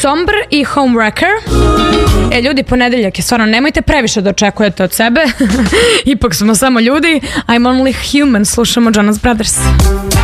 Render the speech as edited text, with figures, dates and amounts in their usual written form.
Sombr i Homewrecker. Ljudi, ponedeljak je, stvarno nemojte previše da očekujete od sebe. Ipak smo samo ljudi. I'm only human, slušamo Jonas Brothers.